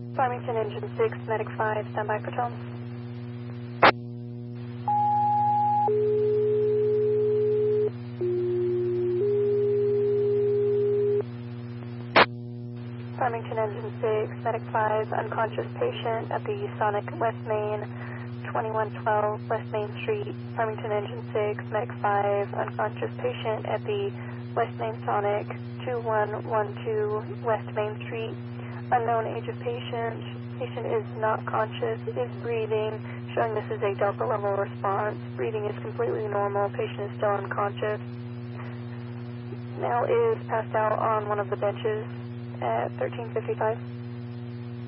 Farmington Engine 6, Medic 5, standby for tone. Farmington Engine 6, Medic 5, unconscious patient at the Sonic West Main, 2112 West Main Street. Farmington Engine 6, Medic 5, unconscious patient at the West Main Sonic, 2112 West Main Street. Unknown age of patient. Patient is not conscious, is breathing, showing this is a Delta level response. Breathing is completely normal. Patient is still unconscious. Now is passed out on one of the benches at 1355.